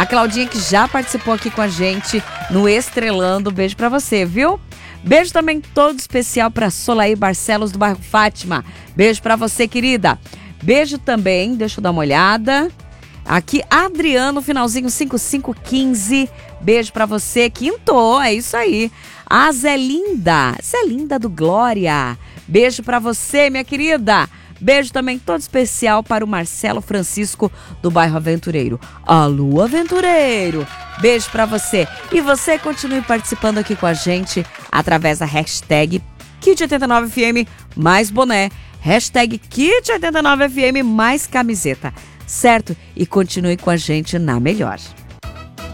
A Claudinha que já participou aqui com a gente no Estrelando. Beijo pra você, viu? Beijo também todo especial pra Solaí Barcelos do bairro Fátima. Beijo pra você, querida. Beijo também, deixa eu dar uma olhada. Aqui, Adriano, finalzinho 5515. Beijo pra você, quintou, é isso aí. A Zé Linda do Glória. Beijo pra você, minha querida. Beijo também todo especial para o Marcelo Francisco do bairro Aventureiro. Alô, Aventureiro. Beijo pra você. E você continue participando aqui com a gente através da hashtag Kit89FM mais boné. Hashtag Kit89FM mais camiseta. Certo? E continue com a gente na melhor.